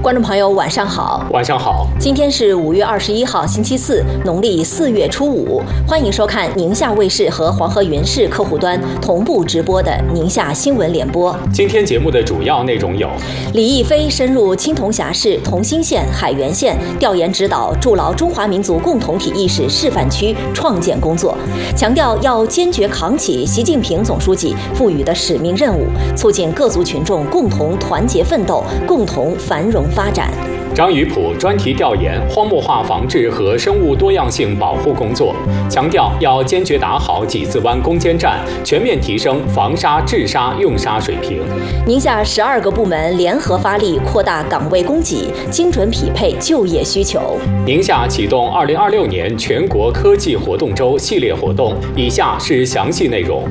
观众朋友，晚上好。 晚上好。 今天是5月21号，星期四，农历4月初5。欢迎收看宁夏卫视和黄河云视客户端同步直播的宁夏新闻联播。 今天节目的主要内容有： 李毅飞深入青铜峡市同心县、海原县，调研指导筑牢中华民族共同体意识示范区创建工作，强调要坚决扛起习近平总书记赋予的使命任务，促进各族群众共同团结奋斗，共同繁荣发展。 张宇普专题调研荒漠化防治和生物多样性保护工作，强调要坚决打好几字湾攻坚战，全面提升防沙治沙用沙水平。 宁夏12个部门联合发力，扩大岗位供给，精准匹配就业需求。 宁夏启动2026年全国科技活动周系列活动，以下是详细内容。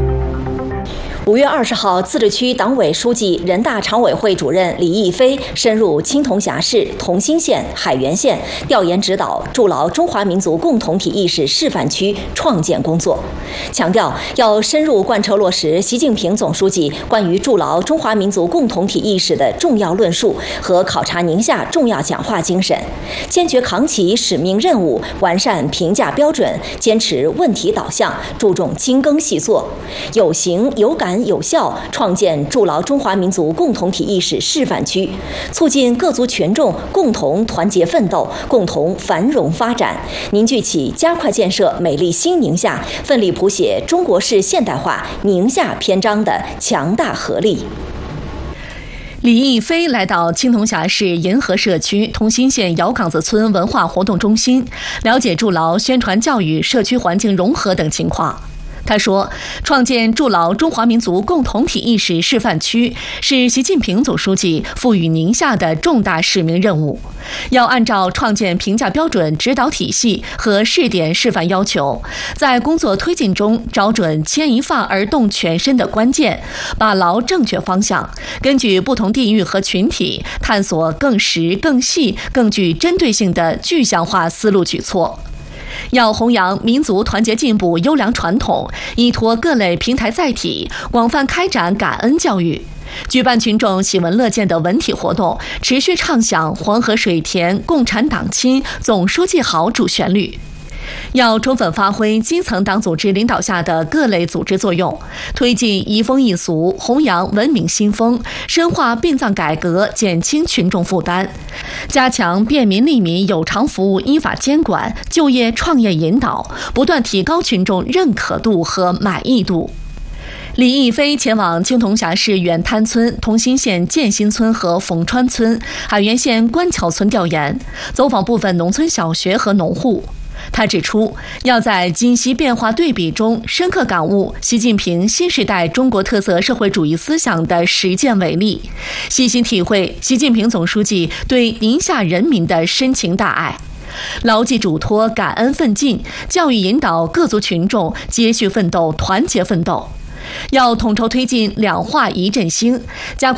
5月20号，自治区党委书记、人大常委会主任李毅飞深入青铜峡市同心县、海原县，调研指导筑牢中华民族共同体意识示范区创建工作，强调要深入贯彻落实习近平总书记关于筑牢中华民族共同体意识的重要论述和考察宁夏重要讲话精神，坚决扛起使命任务，完善评价标准，坚持问题导向，注重精耕细作，有形有感有效创建筑牢中华民族共同体意识示范区，促进各族群众共同团结奋斗，共同繁荣发展，凝聚起加快建设美丽新宁夏，奋力谱写中国式现代化宁夏篇章的强大合力。 李毅飞来到青铜峡市银河社区同心县窑岗子村文化活动中心，了解筑牢宣传教育、社区环境融合等情况。他说，创建筑牢中华民族共同体意识示范区是习近平总书记赋予宁夏的重大使命任务，要按照创建评价标准指导体系和试点示范要求，在工作推进中找准牵一发而动全身的关键，把牢正确方向，根据不同地域和群体，探索更实、更细、更具针对性的具象化思路举措。要弘扬民族团结进步优良传统，依托各类平台载体，广泛开展感恩教育，举办群众喜闻乐见的文体活动，持续唱响黄河水田共产党亲总书记好主旋律。要充分发挥基层党组织领导下的各类组织作用，推进移风易俗，弘扬文明新风，深化殡葬改革，减轻群众负担，加强便民利民有偿服务依法监管、就业创业引导，不断提高群众认可度和满意度。李毅飞前往青铜峡市远滩村、同心县建新村和冯川村、海原县官桥村调研，走访部分农村小学和农户。他指出，要在今昔变化对比中深刻感悟习近平新时代中国特色社会主义思想的实践伟力，细心体会习近平总书记对宁夏人民的深情大爱，牢记嘱托，感恩奋进，教育引导各族群众接续奋斗、团结奋斗。要统筹推进两化一振兴，加快